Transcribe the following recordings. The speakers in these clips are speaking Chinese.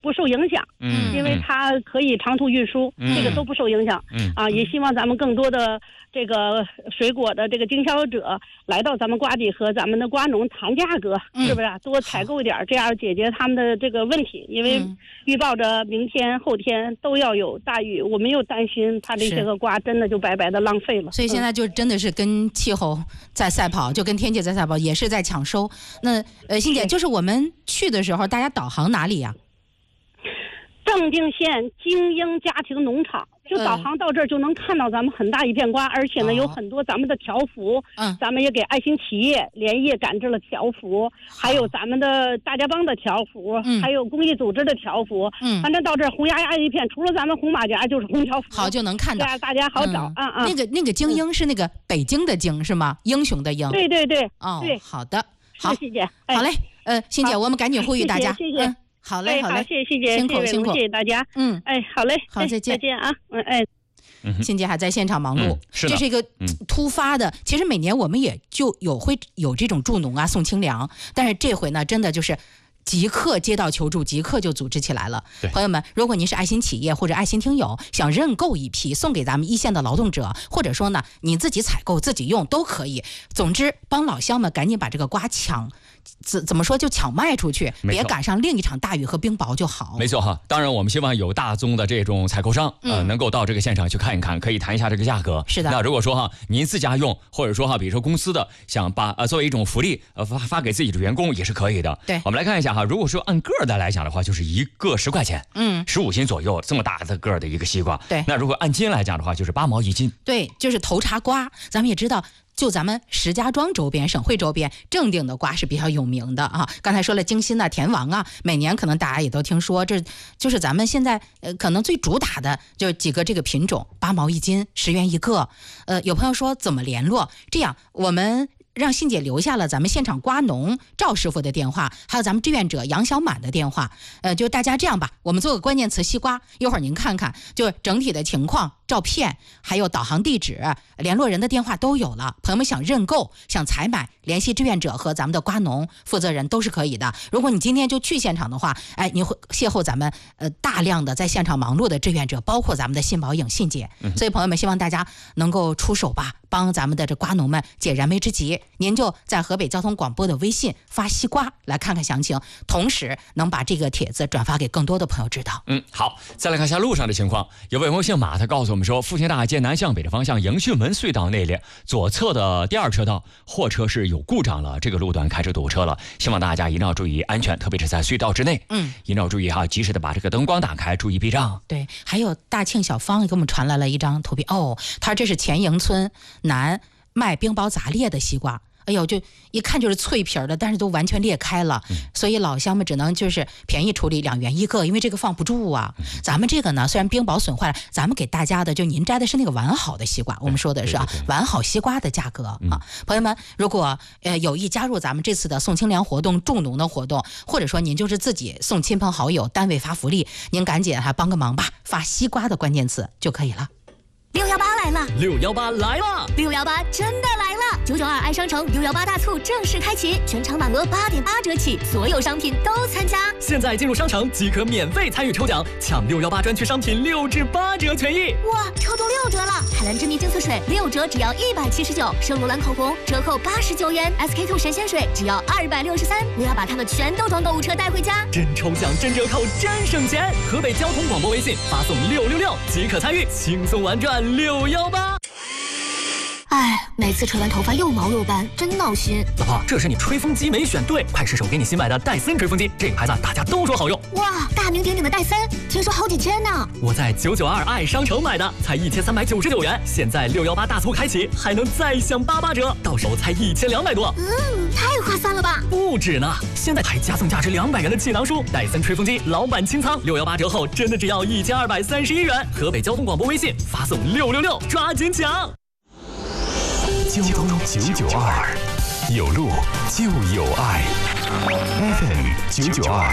不受影响，因为它可以长途运输，这个都不受影响，也希望咱们更多的这个水果的这个经销者来到咱们瓜地和咱们的瓜农谈价格，是不是多采购一点，这样解决他们的这个问题？因为预报着明天后天都要有大雨，我们又担心他这些个瓜真的就白白的浪费了。 所以现在就真的是跟气候在赛跑，就跟天气在赛跑，也是在抢收。那欣姐，就是我们去的时候，大家导航哪里呀？ 正定县精英家庭农场，就导航到这儿就能看到咱们很大一片瓜，而且呢有很多咱们的条幅，咱们也给爱心企业连夜赶制了条幅，还有咱们的大家帮的条幅，还有公益组织的条幅，反正到这儿红压压一片，除了咱们红马甲就是红条幅， 好就能看到， 这样大家好找。 那个精英是那个北京的京是吗？英雄的英。 对对对。 对，好的，好， 谢谢。 好嘞，欣姐，我们赶紧呼吁大家， 谢谢。 好嘞，好嘞， 谢谢， 辛苦， 谢谢大家。好嘞， 好，再见， 再见啊。 欣姐还在现场忙碌，这是一个突发的。其实每年我们也就会有这种助农啊、送清凉，但是这回呢，真的就是即刻接到求助，即刻就组织起来了。朋友们，如果您是爱心企业或者爱心听友，想认购一批送给咱们一线的劳动者，或者说呢你自己采购自己用都可以。总之，帮老乡们赶紧把这个瓜怎么说就抢卖出去，别赶上另一场大雨和冰雹就好。 没错哈，当然我们希望有大宗的这种采购商，能够到这个现场去看一看，可以谈一下这个价格。 是的。 那如果说哈，您自家用，或者说哈，比如说公司的想把作为一种福利发给自己的员工也是可以的。 对， 我们来看一下哈，如果说按个的来讲的话，就是一个10块钱，15斤左右，这么大的个的一个西瓜。 对。 那如果按斤来讲的话，就是8毛1斤。 对，就是头茬瓜，咱们也知道。就咱们石家庄周边、省会周边，正定的瓜是比较有名的啊。刚才说了京新啊、田王啊，每年可能大家也都听说，这就是咱们现在可能最主打的就几个这个品种，8毛1斤，10元一个。有朋友说怎么联络？这样我们让欣姐留下了咱们现场瓜农赵师傅的电话，还有咱们志愿者杨小满的电话。就大家这样吧，我们做个关键词西瓜，一会儿您看看，就整体的情况、照片，还有导航地址、联络人的电话都有了。朋友们想认购、想采买，联系志愿者和咱们的瓜农负责人都是可以的。如果你今天就去现场的话，你会邂逅咱们大量的在现场忙碌的志愿者，包括咱们的信宝颖信姐。所以朋友们，希望大家能够出手吧，帮咱们的这瓜农们解燃眉之急。您就在河北交通广播的微信发西瓜来看看详情，同时能把这个帖子转发给更多的朋友知道。 好，再来看一下路上的情况。有位朋友姓马，他告诉我们说，复兴大街南向北的方向迎讯门隧道内列左侧的第2车道货车是有故障了，这个路段开始堵车了，希望大家一定要注意安全，特别是在隧道之内。一定要注意哈，及时的把这个灯光打开，注意避障。 对，还有大庆小芳给我们传来了一张图片，他这是前营村南卖冰雹杂裂的西瓜。哎呦，就一看就是脆皮的，但是都完全裂开了，所以老乡们只能就是便宜处理2元一个，因为这个放不住啊。咱们这个呢，虽然冰雹损坏了，咱们给大家的就您摘的是那个完好的西瓜，我们说的是完好西瓜的价格啊。朋友们，如果有意加入咱们这次的送清凉活动、助农的活动，或者说您就是自己送亲朋好友、单位发福利，您赶紧还帮个忙吧，发西瓜的关键词就可以了。 618来了 ，618来了 ，618真的来了！992爱商城618大促正式开启，全场满额8.8折起，所有商品都参加。 现在进入商城即可免费参与抽奖，抢618专区商品6至8折权益。 哇，抽中6折了！海蓝之谜净色水6折只要179，圣罗兰口红折扣89元，SK2 神仙水只要263。我要把它们全都装购物车带回家。 真抽奖，真折扣，真省钱！河北交通广播微信发送666即可参与，轻松玩转618。 每次吹完头发又毛又斑，真闹心。 老婆，这是你吹风机没选对，快试手给你新买的戴森吹风机，这个牌子大家都说好用。 哇，大名鼎鼎的戴森，听说好几千呢。 我在992爱商城买的，才1399元，现在618大促开启，还能再享88折，到手才1200多。 太划算了吧！ 不止呢，现在还加送价值200元的气囊书，戴森吹风机老板清仓，618折后真的只要1231元。河北交通广播微信发送666，抓紧抢。 交通992，有路就有爱。FM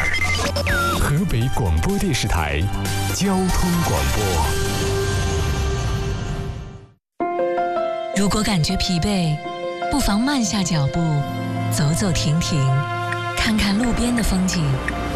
992，河北广播电视台交通广播。 如果感觉疲惫，不妨慢下脚步，走走停停，看看路边的风景，